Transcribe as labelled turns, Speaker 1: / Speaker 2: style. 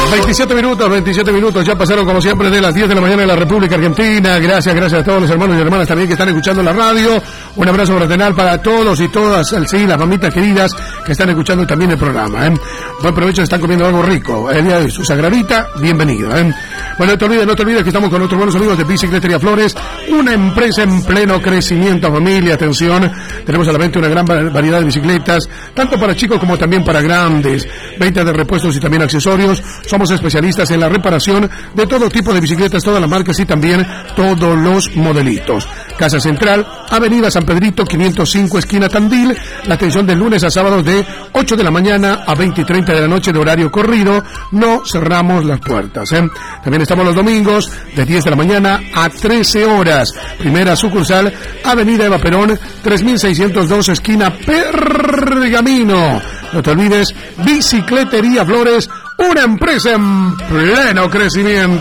Speaker 1: 27 minutos, ya pasaron como siempre de las 10 de la mañana en la República Argentina. Gracias a todos los hermanos y hermanas también que están escuchando la radio. Un abrazo fraternal para todos y todas, sí, las mamitas queridas que están escuchando también el programa. Buen provecho, están comiendo algo rico. El día de hoy, su sagradita, bienvenido. Bueno, no te olvides que estamos con nuestros buenos amigos de Bicicletería Flores, una empresa en pleno crecimiento, familia, atención. Tenemos a la venta una gran variedad de bicicletas, tanto para chicos como también para grandes. Venta de repuestos y también accesorios. Somos especialistas en la reparación de todo tipo de bicicletas, todas las marcas y también todos los modelitos. Casa Central, Avenida San Pedrito, 505, esquina Tandil. La atención de lunes a sábados de 8 de la mañana a 20 y 30 de la noche de horario corrido. No cerramos las puertas. También estamos los domingos de 10 de la mañana a 13 horas. Primera sucursal, Avenida Eva Perón, 3602, esquina Pergamino. No te olvides, Bicicletería Flores, una empresa en pleno crecimiento.